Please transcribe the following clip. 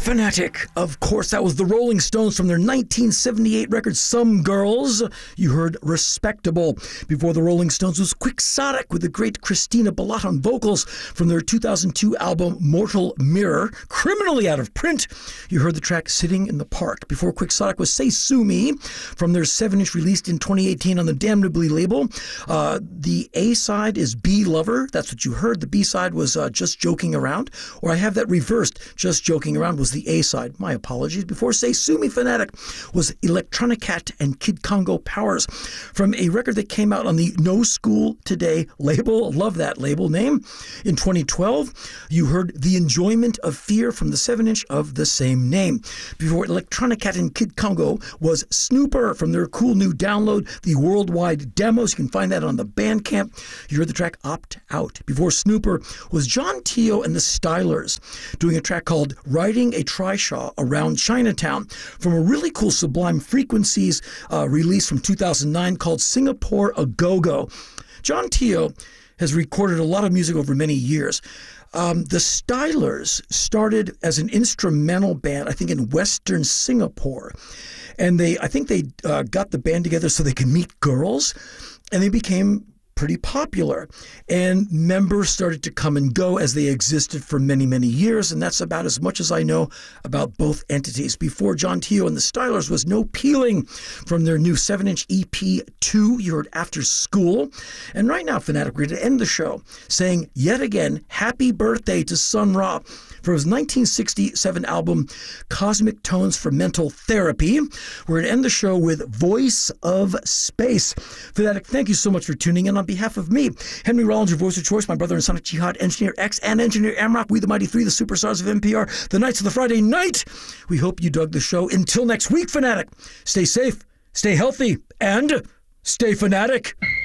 Fanatic. Of course, that was the Rolling Stones from their 1978 record, Some Girls. You heard Respectable. Before the Rolling Stones was Quixotic with the great Christina Bellot on vocals from their 2002 album, Mortal Mirror, criminally out of print. You heard the track Sitting in the Park. Before Quixotic was Say Sue Me from their 7-inch released in 2018 on the Damnably label. The A-side is Be Lover. That's what you heard. The B-side was Just Joking Around. Or I have that reversed. Just Joking Around was the A-side. My apologies. Before Say Sue Me Fanatic was Electronic Cat and Kid Congo Powers from a record that came out on the No School Today label. Love that label name. In 2012, you heard The Enjoyment of Fear from the 7-inch of the same name. Before Electronic Cat and Kid Congo was Snooper from their cool new download, The Worldwide Demos. You can find that on the Bandcamp. You heard the track Opt Out. Before Snooper was John Tio and the Stylers doing a track called Riding a Trishaw Around Chinatown from a really cool Sublime Frequencies release from 2009 called Singapore A Go-Go. John Tio has recorded a lot of music over many years. The Stylers started as an instrumental band, I think in Western Singapore. And I think they got the band together so they could meet girls, and they became pretty popular. And members started to come and go as they existed for many, many years, and that's about as much as I know about both entities. Before John Tio and the Stylers was No Peeling from their new 7-inch EP 2, you heard After School. And right now, Fanatic, we're going to end the show saying yet again, happy birthday to Sun Ra for his 1967 album, Cosmic Tones for Mental Therapy. We're going to end the show with Voice of Space. Fanatic, thank you so much for tuning in. On behalf of me, Henry Rollins, your voice of choice, my brother in Sonic Jihad, Engineer X, and Engineer Amrock, we the Mighty Three, the superstars of NPR, the Knights of the Friday Night. We hope you dug the show. Until next week, Fanatic, stay safe, stay healthy, and stay fanatic.